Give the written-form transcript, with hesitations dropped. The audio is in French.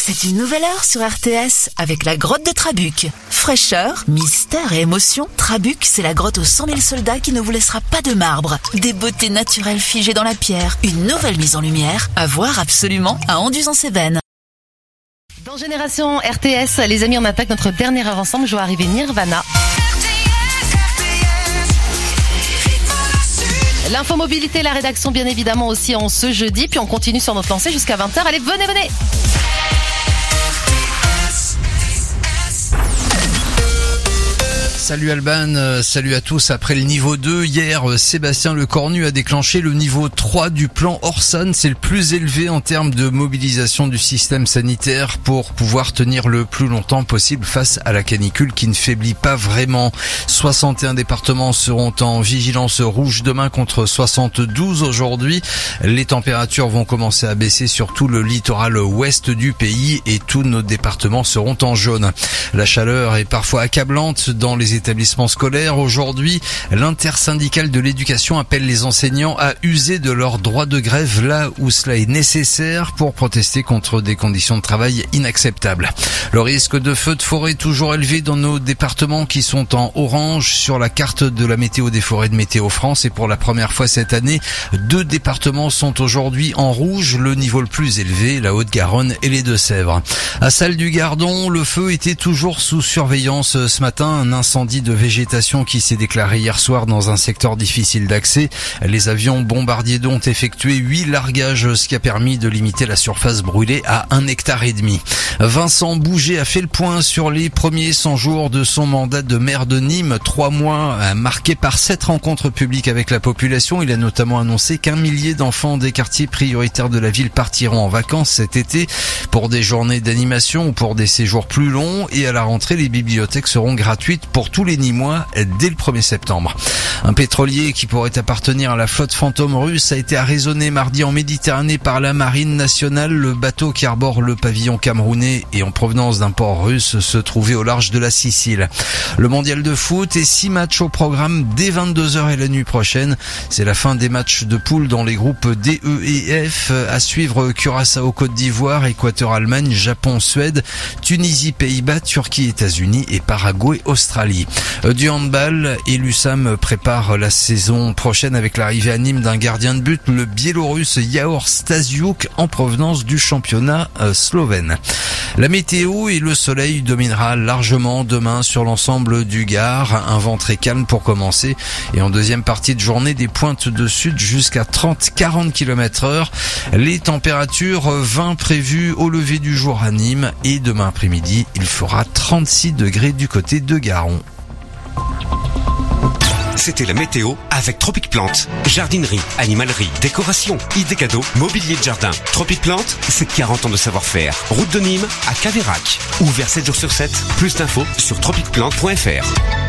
C'est une nouvelle heure sur RTS avec la grotte de Trabuc. Fraîcheur, mystère et émotion, Trabuc, c'est la grotte aux 100 000 soldats qui ne vous laissera pas de marbre. Des beautés naturelles figées dans la pierre, une nouvelle mise en lumière, à voir absolument à Anduze-en-Cévennes. Dans Génération RTS, les amis, on attaque notre dernière heure ensemble. Je vois arriver Nirvana. L'infomobilité, la rédaction bien évidemment aussi en ce jeudi. Puis on continue sur notre lancée jusqu'à 20h. Allez, venez. Salut Alban, salut à tous. Après le niveau 2, hier, Sébastien Lecornu a déclenché le niveau 3 du plan Orson. C'est le plus élevé en termes de mobilisation du système sanitaire pour pouvoir tenir le plus longtemps possible face à la canicule qui ne faiblit pas vraiment. 61 départements seront en vigilance rouge demain contre 72 aujourd'hui. Les températures vont commencer à baisser sur tout le littoral ouest du pays et tous nos départements seront en jaune. La chaleur est parfois accablante dans les établissements scolaires. Aujourd'hui, l'intersyndicale de l'éducation appelle les enseignants à user de leur droit de grève là où cela est nécessaire pour protester contre des conditions de travail inacceptables. Le risque de feux de forêt est toujours élevé dans nos départements qui sont en orange sur la carte de la météo des forêts de Météo France et pour la première fois cette année, 2 départements sont aujourd'hui en rouge, le niveau le plus élevé, la Haute-Garonne et les Deux-Sèvres. À Salles-du-Gardon, le feu était toujours sous surveillance ce matin, un incendie de végétation qui s'est déclaré hier soir dans un secteur difficile d'accès. Les avions bombardiers d'eau ont effectué 8 largages, ce qui a permis de limiter la surface brûlée à 1,5 hectare. Vincent Bouget a fait le point sur les premiers 100 jours de son mandat de maire de Nîmes, 3 mois marqués par 7 rencontres publiques avec la population. Il a notamment annoncé qu'1 millier d'enfants des quartiers prioritaires de la ville partiront en vacances cet été pour des journées d'animation ou pour des séjours plus longs et à la rentrée, les bibliothèques seront gratuites pour tous les Nîmois dès le 1er septembre. Un pétrolier qui pourrait appartenir à la flotte fantôme russe a été arraisonné mardi en Méditerranée par la marine nationale. Le bateau qui arbore le pavillon camerounais et en provenance d'un port russe se trouvait au large de la Sicile. Le mondial de foot et 6 matchs au programme dès 22h et la nuit prochaine. C'est la fin des matchs de poule dans les groupes D, E et F. À suivre Curaçao, Côte d'Ivoire, Équateur, Allemagne, Japon, Suède, Tunisie, Pays-Bas, Turquie, États-Unis et Paraguay, Australie. Du handball et l'USAM prépare la saison prochaine avec l'arrivée à Nîmes d'un gardien de but, le Biélorusse Jahor Stasiuk en provenance du championnat slovène. La météo et le soleil dominera largement demain sur l'ensemble du Gard. Un vent très calme pour commencer et en deuxième partie de journée des pointes de sud jusqu'à 30-40 km/h. Les températures 20 prévues au lever du jour à Nîmes et demain après-midi il fera 36 degrés du côté de Garon. C'était la météo avec Tropic Plante. Jardinerie, animalerie, décoration, idées cadeaux, mobilier de jardin. Tropic Plante, c'est 40 ans de savoir-faire. Route de Nîmes à Caveyrac. Ouvert 7 jours sur 7. Plus d'infos sur tropicplante.fr.